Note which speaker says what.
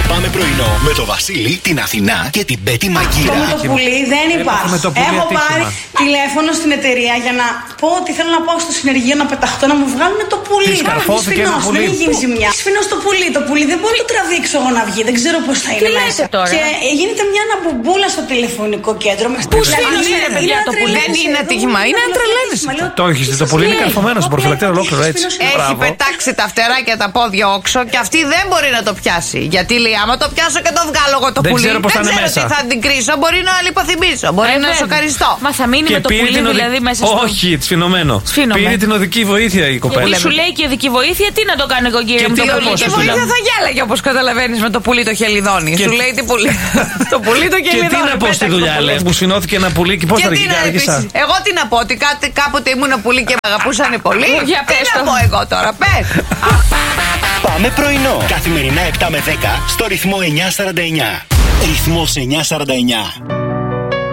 Speaker 1: Πάμε πρωινό με το Βασίλη, την Αθηνά και την Πέτη Μαγκύρα.
Speaker 2: Αυτό με το πουλί δεν υπάρχει. Έχω πάρει τηλέφωνο στην εταιρεία για να πω ότι θέλω να πάω στο συνεργείο να πεταχτώ, να μου βγάλουν το πουλί. Σφινός, δεν έχει γίνει ζημιά. Σφινός το πουλί δεν μπορεί να το τραβήξω εγώ να βγει. Δεν ξέρω πώς θα είναι μέσα. Και γίνεται μια αναμπομπούλα στο τηλεφωνικό κέντρο.
Speaker 3: Πού σφινώνει παιδιά το πουλί? Δεν είναι ατύχημα, είναι να τρελαίνεις.
Speaker 4: Το έχεις δει, το πουλί είναι καρφωμένο στο προφυλακτήριο ολόκληρο έτσι.
Speaker 3: Έχει πετάξει τα φτερά και τα πόδια όξω και αυτή δεν μπορεί να το πιάσει. Γιατί λέει, άμα το πιάσω και το βγάλω εγώ το πουλί,
Speaker 4: δεν ξέρω
Speaker 3: τι θα την κρίσω. Μπορεί να λιποθυμίσω, μπορεί να σοκαριστώ.
Speaker 5: Μα θα μείνει με το πουλί δηλαδή μέσα στο.
Speaker 4: Όχι, σφινωμένο. Πήρε την οδική βοήθεια η κοπέλα.
Speaker 5: Γιατί σου λέει και η οδική βοήθεια, τι να το κάνω εγώ κύριε μου?
Speaker 3: Η οδική βοήθεια θα γέλαγε όπως καταλαβαίνεις με το πουλί το χελιδόνι. Σου λέει τι πουλί. Το πουλί το χελιδόνι.
Speaker 4: Και τι να πω στη δουλειά, λες, που σφινώθηκε ένα πουλί και πώς θα την άργησα.
Speaker 3: Εγώ τι να πω, ότι κάποτε ήμουν πουλί και με αγαπούσανε πολύ. Τι να πω εγώ τώρα, πες.
Speaker 1: Πάμε πρωινό. Καθημερινά 7 με 10 στο ρυθμό 949. Ρυθμός 949.